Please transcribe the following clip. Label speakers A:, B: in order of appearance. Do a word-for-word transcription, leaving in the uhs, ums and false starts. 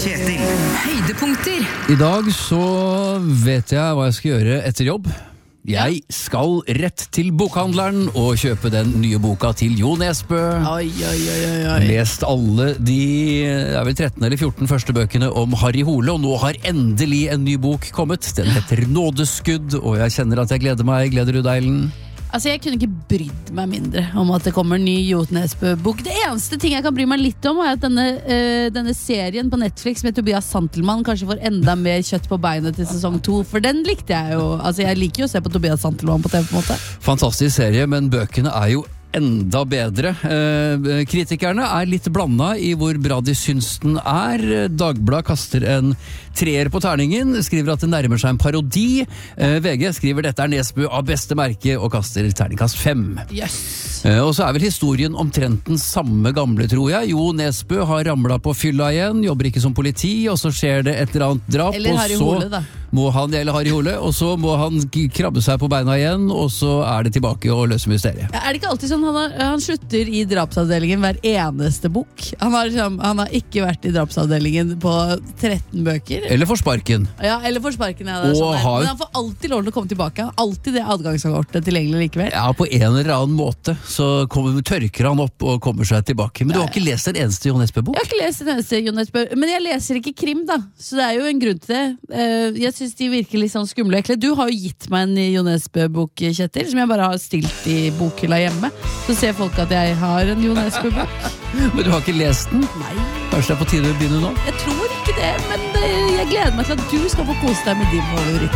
A: Kjetil.
B: Høydepunkter.
C: I dag så vet jeg hva jeg skal gjøre etter jobb. Jeg skal rett til bokhandleren og kjøpe den nye boka til Jo Nesbø.
B: Oi, oi, oi, oi, oi.
C: Lest alle de det er vel tretten eller fjorten første bøkene om Harry Hole, og nå har endelig en ny bok kommet. Den heter Nådeskudd, og jeg kjenner at jeg gleder meg. Gleder du deg, Ellen?
B: Altså, jeg kunne ikke brydd meg mindre om at det kommer en ny Jo Nesbø-bok. Det eneste ting jeg kan bry meg litt om, er at denne, uh, denne serien på Netflix med Tobias Santelmann kanskje får enda mer kjøtt på beinet til sesong to, for den likte jeg jo. Altså, jeg liker jo å se på Tobias Santelmann på T V på en måte.
C: Fantastisk serie, men bøkene er jo enda bedre. Eh, kritikerne er litt blanda i hvor bra de syns den er. Dagbladet kaster en treer på terningen, skriver at det nærmer seg en parodi. Eh, V G skriver dette er Nesbø av beste merke og kaster terningkast fem.
B: Yes.
C: Eh, og så er vel historien omtrent den samme gamle, tror jeg. Jo Nesbø har ramlet på fylla igjen, jobber ikke som politi, og så skjer det et eller annet drap.
B: Eller Harry Hole, da.
C: Må han, eller Harry Hole, og så må han krabbe seg på beina igjen, og så er det tilbake og løse mysteriet.
B: Ja, er det ikke alltid sånn, han, har, han slutter i drapsavdelingen hver eneste bok? Han har, han har ikke vært i drapsavdelingen på tretten bøker.
C: Eller får sparken.
B: Ja, eller får sparken, ja, det er sånn
C: har...
B: Men han får alltid lov til å komme tilbake. Han har alltid det adgangskortet tilgjengelig likevel.
C: Ja, på en eller annen måte så kommer, tørker han opp og kommer seg tilbake. Men
B: ja,
C: du har ikke lest en eneste Jo Nesbø-bok?
B: Jeg har ikke lest en eneste Jo Nesbø, men jeg leser ikke krim, da. Så det er jo en grunn til det. Jeg synes de virker litt sånn skumle og ekle. Du har jo gitt meg en Jo Nesbø-bok, Kjetil, som jeg bare har stilt i bokhylla hjemme. Så ser folk at jeg har en Jo Nesbø-bok.
C: Men du har ikke lest den?
B: Nei.
C: Kanskje det er på tide å begynne nå?
B: Jeg tror ikke det, men jeg gleder meg til at du skal få kose deg med din favoritt.